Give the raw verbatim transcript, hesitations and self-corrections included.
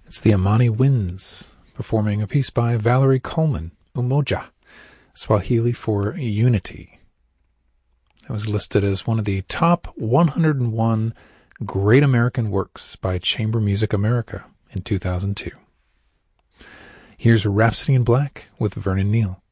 It's the Amani Winds, performing a piece by Valerie Coleman, Umoja, Swahili for Unity. That was listed as one of the top one hundred one Great American Works by Chamber Music America in two thousand two. Here's Rhapsody in Black with Vernon Neal.